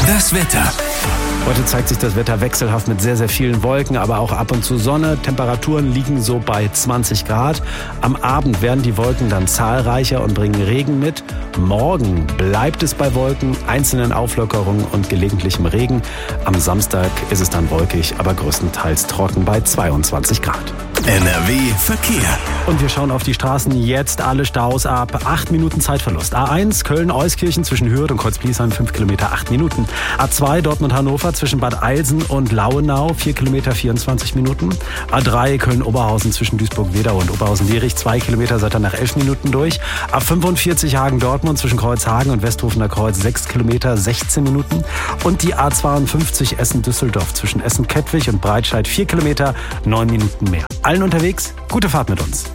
Das Wetter. Heute zeigt sich das Wetter wechselhaft mit sehr, sehr vielen Wolken, aber auch ab und zu Sonne. Temperaturen liegen so bei 20 Grad. Am Abend werden die Wolken dann zahlreicher und bringen Regen mit. Morgen bleibt es bei Wolken, einzelnen Auflockerungen und gelegentlichem Regen. Am Samstag ist es dann wolkig, aber größtenteils trocken bei 22 Grad. NRW Verkehr. Und wir schauen auf die Straßen. Jetzt alle Staus ab. 8 Minuten Zeitverlust. A1 Köln-Euskirchen zwischen Hürth und Kreuzbliesheim 5 Kilometer 8 Minuten. A2 Dortmund-Hannover zwischen Bad Eilsen und Lauenau 4 Kilometer 24 Minuten. A3 Köln-Oberhausen zwischen Duisburg-Wedau und Oberhausen-Lierich 2 Kilometer seid ihr nach 11 Minuten durch. A45 Hagen-Dortmund zwischen Kreuzhagen und Westhofener Kreuz 6 Kilometer 16 Minuten. Und die A52 Essen-Düsseldorf zwischen Essen-Kettwig und Breitscheid 4 Kilometer 9 Minuten mehr. Allen unterwegs, gute Fahrt mit uns.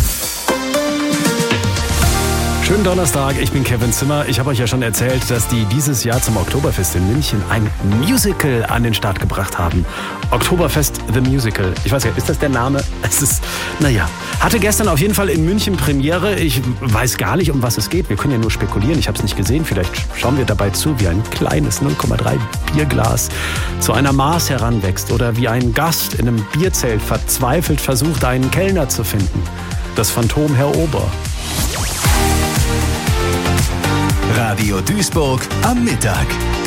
Schönen Donnerstag, ich bin Kevin Zimmer. Ich habe euch ja schon erzählt, dass die dieses Jahr zum Oktoberfest in München ein Musical an den Start gebracht haben. Oktoberfest The Musical. Ich weiß ja, ist das der Name? Es ist, hatte gestern auf jeden Fall in München Premiere. Ich weiß gar nicht, um was es geht. Wir können ja nur spekulieren. Ich habe es nicht gesehen. Vielleicht schauen wir dabei zu, wie ein kleines 0,3 Bierglas zu einer Maß heranwächst oder wie ein Gast in einem Bierzelt verzweifelt versucht, einen Kellner zu finden. Das Phantom Herr Ober. Radio Duisburg am Mittag.